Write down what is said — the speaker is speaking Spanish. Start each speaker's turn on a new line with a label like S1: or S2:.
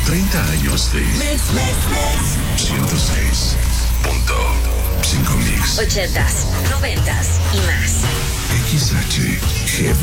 S1: 30 años de 106.5 Mix.
S2: 80s, 90s y más.
S1: XHGB.